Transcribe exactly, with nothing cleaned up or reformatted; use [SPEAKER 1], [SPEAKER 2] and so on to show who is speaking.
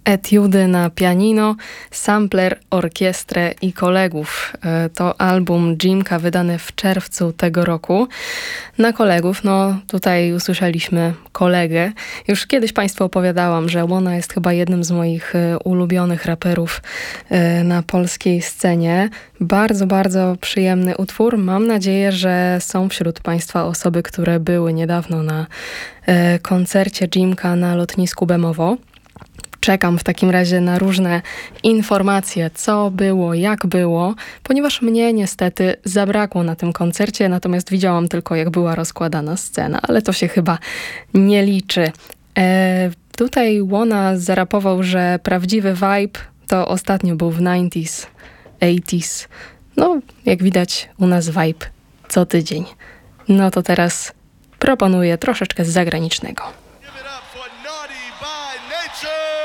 [SPEAKER 1] Etiudy na pianino, sampler, orkiestrę i kolegów. To album Jimka wydany w czerwcu tego roku. Na kolegów, no tutaj usłyszeliśmy kolegę. Już kiedyś Państwu opowiadałam, że Łona jest chyba jednym z moich ulubionych raperów na polskiej scenie. Bardzo, bardzo przyjemny utwór. Mam nadzieję, że są wśród Państwa osoby, które były niedawno na koncercie Jimka na lotnisku Bemowo. Czekam w takim razie na różne informacje, co było, jak było, ponieważ mnie niestety zabrakło na tym koncercie, natomiast widziałam tylko, jak była rozkładana scena, ale to się chyba nie liczy. E, tutaj Łona zarapował, że prawdziwy vibe to ostatnio był w dziewięćdziesiątych, osiemdziesiątych. No, jak widać, u nas vibe co tydzień. No to teraz proponuję troszeczkę z zagranicznego.
[SPEAKER 2] Give it up for Naughty by Nature!